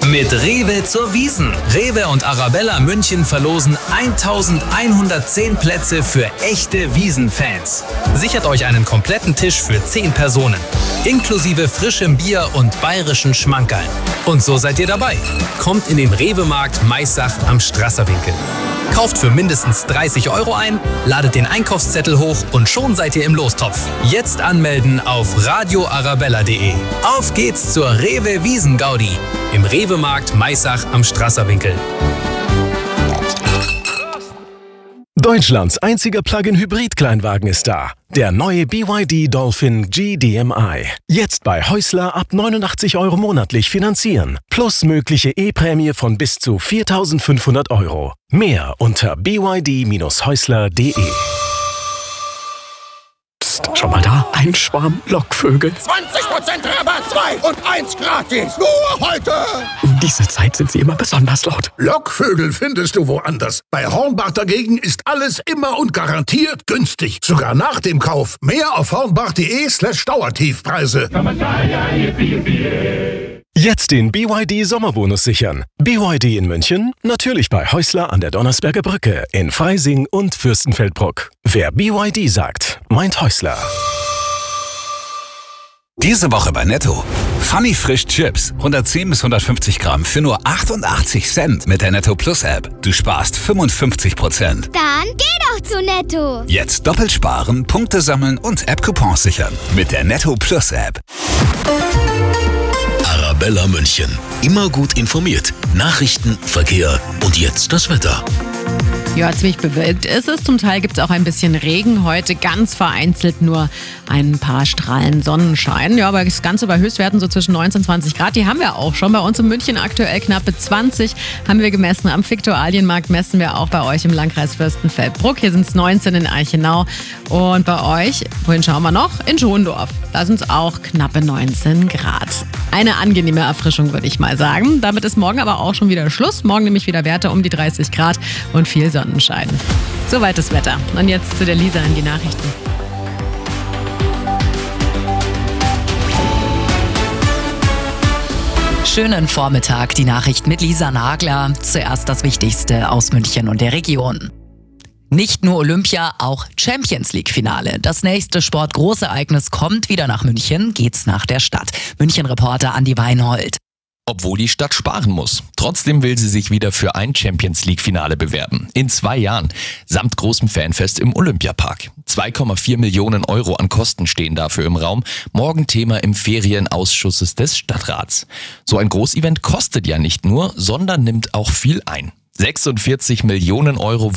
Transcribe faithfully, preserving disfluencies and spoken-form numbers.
Mit Rewe zur Wiesn. Rewe und Arabella München verlosen eintausendeinhundertzehn Plätze für echte Wiesn-Fans. Sichert euch einen kompletten Tisch für zehn Personen. Inklusive frischem Bier und bayerischen Schmankerln. Und so seid ihr dabei. Kommt in den Rewe-Markt Maissach am Strasserwinkel. Kauft für mindestens dreißig Euro ein, ladet den Einkaufszettel hoch und schon seid ihr im Lostopf. Jetzt anmelden auf radio arabella punkt de. Auf geht's zur Rewe Wiesn-Gaudi im Rewe-Markt Maissach am Strasserwinkel. Deutschlands einziger Plug-in-Hybrid-Kleinwagen ist da. Der neue B Y D Dolphin G D M I. Jetzt bei Häusler ab neunundachtzig Euro monatlich finanzieren. Plus mögliche E-Prämie von bis zu viertausendfünfhundert Euro. Mehr unter b y d Bindestrich häusler punkt de. Psst, schau mal da. Ein Schwarm Lockvögel. zwanzig Prozent Rabatt, zwei und eins gratis. Nur heute. Um diese Zeit sind sie immer besonders laut. Lockvögel findest du woanders. Bei Hornbach dagegen ist alles immer und garantiert günstig. Sogar nach dem Kauf. Mehr auf hornbach.de slash Dauertiefpreise. Jetzt den B Y D Sommerbonus sichern. B Y D in München, natürlich bei Häusler an der Donnersberger Brücke, in Freising und Fürstenfeldbruck. Wer B Y D sagt, meint Häusler. Diese Woche bei Netto. Funny Frisch Chips. hundertzehn bis hundertfünfzig Gramm für nur achtundachtzig Cent mit der Netto Plus App. Du sparst fünfundfünfzig Prozent. Dann geh doch zu Netto. Jetzt doppelt sparen, Punkte sammeln und App-Coupons sichern. Mit der Netto Plus App. Arabella München. Immer gut informiert. Nachrichten, Verkehr und jetzt das Wetter. Ja, ziemlich bewölkt ist es. Zum Teil gibt es auch ein bisschen Regen. Heute ganz vereinzelt nur ein paar Strahlen Sonnenschein. Ja, aber das Ganze bei Höchstwerten so zwischen neunzehn und zwanzig Grad. Die haben wir auch schon. Bei uns in München aktuell knappe zwanzig haben wir gemessen. Am Viktualienmarkt messen wir auch bei euch im Landkreis Fürstenfeldbruck. Hier sind es neunzehn in Eichenau. Und bei euch, wohin schauen wir noch? In Schondorf. Da sind es auch knappe neunzehn Grad. Eine angenehme Erfrischung, würde ich mal sagen. Damit ist morgen aber auch schon wieder Schluss. Morgen nämlich wieder Werte um die dreißig Grad und viel Sonnenschein. Soweit das Wetter. Und jetzt zu der Lisa in die Nachrichten. Schönen Vormittag, die Nachricht mit Lisa Nagler. Zuerst das Wichtigste aus München und der Region. Nicht nur Olympia, auch Champions League-Finale. Das nächste Sportgroßereignis kommt wieder nach München, geht's nach der Stadt. München-Reporter Andi Weinhold. Obwohl die Stadt sparen muss. Trotzdem will sie sich wieder für ein Champions-League-Finale bewerben. In zwei Jahren. Samt großem Fanfest im Olympiapark. zwei Komma vier Millionen Euro an Kosten stehen dafür im Raum. Morgen Thema im Ferienausschusses des Stadtrats. So ein Großevent kostet ja nicht nur, sondern nimmt auch viel ein. sechsundvierzig Millionen Euro